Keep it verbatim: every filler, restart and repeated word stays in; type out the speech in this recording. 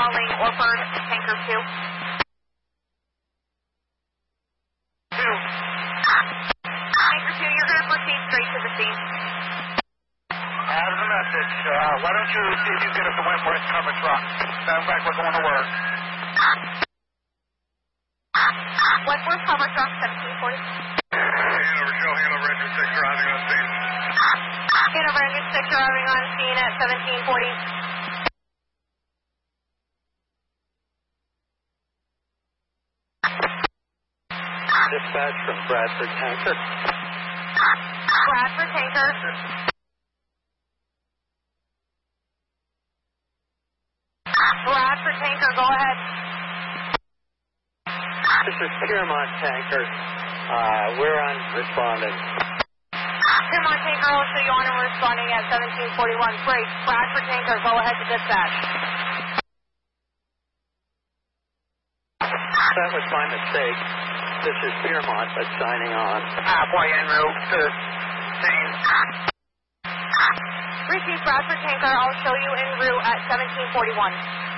calling Orford, Tanker two. Two. Tanker two, you're going to proceed straight to the scene. As a message, uh, why don't you see if you can get us a Wentworth cover truck? Stand back, we're going to work. Wentworth cover truck, seventeen forty. Hanover, show Hanover engine six driving on scene. Hanover engine six arriving on scene at seventeen forty. Dispatch from Bradford Tanker. Bradford Tanker. Bradford Tanker, go ahead. This is Piermont Tanker. Uh, we're on responding. Piermont Tanker, I'll show you on and responding at seventeen forty-one. Great. Bradford Tanker, go ahead to dispatch. That was my mistake. This is Piermont, but signing on. Halfway en route to scene. Receive Bradford Tanker, I'll show you en route at seventeen forty-one.